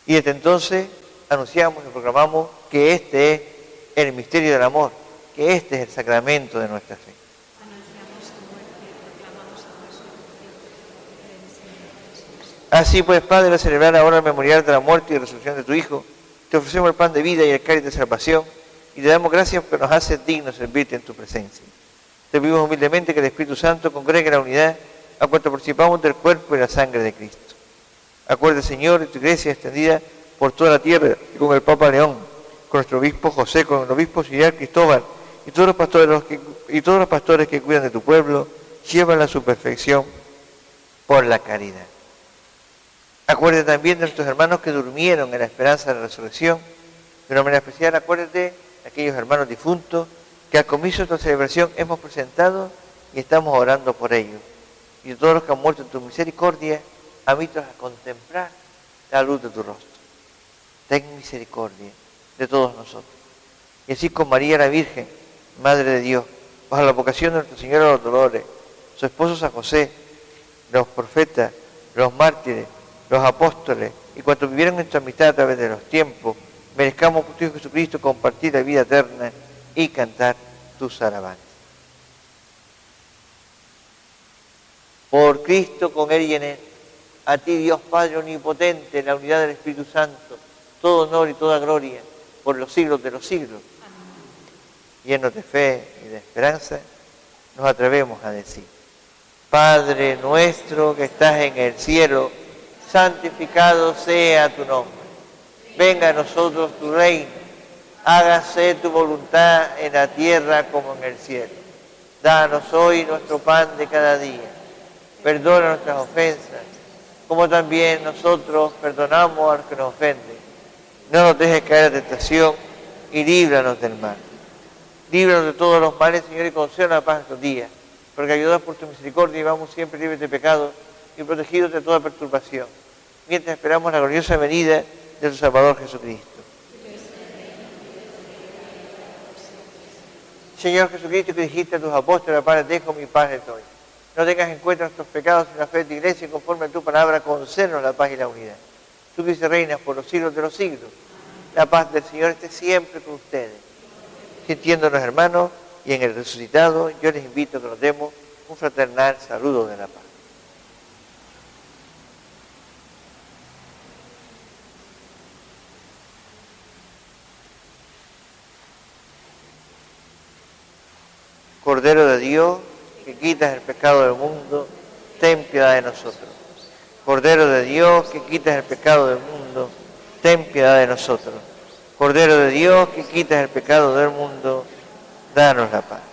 Y desde entonces anunciamos y proclamamos que este es el misterio del amor, que este es el sacramento de nuestra fe. Anunciamos tu muerte y proclamamos tu resurrección. Creemos en Jesús. Así pues, Padre, al celebrar ahora el memorial de la muerte y resurrección de tu Hijo, te ofrecemos el pan de vida y el cáliz de salvación, y te damos gracias porque nos haces dignos servirte en tu presencia. Te pedimos humildemente que el Espíritu Santo congregue la unidad a cuanto participamos del cuerpo y la sangre de Cristo. Acuérdate, Señor, de tu iglesia extendida por toda la tierra, y con el Papa León, con nuestro obispo José, con el obispo auxiliar Cristóbal, y todos los pastores que cuidan de tu pueblo, llévala a su perfección por la caridad. Acuérdate también de nuestros hermanos que durmieron en la esperanza de la resurrección. De una manera especial, acuérdate de aquellos hermanos difuntos que al comienzo de esta celebración hemos presentado y estamos orando por ellos. Y de todos los que han muerto en tu misericordia, admítelos a contemplar la luz de tu rostro. Ten misericordia de todos nosotros. Y así con María la Virgen, Madre de Dios, bajo la vocación de Nuestra Señora de los Dolores, su esposo San José, los profetas, los mártires, los apóstoles y cuantos vivieron en tu amistad a través de los tiempos, merezcamos por tu Hijo Jesucristo compartir la vida eterna y cantar tus alabanzas. Por Cristo, con Él y en Él, a ti Dios Padre Omnipotente, en la unidad del Espíritu Santo, todo honor y toda gloria por los siglos de los siglos. Amén. Llenos de fe y de esperanza, nos atrevemos a decir: Padre nuestro que estás en el cielo, santificado sea tu nombre. Venga a nosotros tu reino. Hágase tu voluntad en la tierra como en el cielo. Danos hoy nuestro pan de cada día. Perdona nuestras ofensas, como también nosotros perdonamos a los que nos ofenden. No nos dejes caer en la tentación y líbranos del mal. Líbranos de todos los males, Señor, y concédenos la paz en estos días, porque ayudados por tu misericordia y vamos siempre libres de pecado y protegidos de toda perturbación, mientras esperamos la gloriosa venida de nuestro Salvador Jesucristo. Señor Jesucristo, que dijiste a tus apóstoles: la paz les dejo, mi paz les doy. No tengas en cuenta nuestros pecados en la fe de tu iglesia, y conforme a tu palabra, concédenos la paz y la unidad. Tú que reinas por los siglos de los siglos, la paz del Señor esté siempre con ustedes. Sintiéndonos hermanos y en el resucitado, yo les invito a que nos demos un fraternal saludo de la paz. Cordero de Dios, que quitas el pecado del mundo, ten piedad de nosotros. Cordero de Dios, que quitas el pecado del mundo, ten piedad de nosotros. Cordero de Dios, que quitas el pecado del mundo, danos la paz.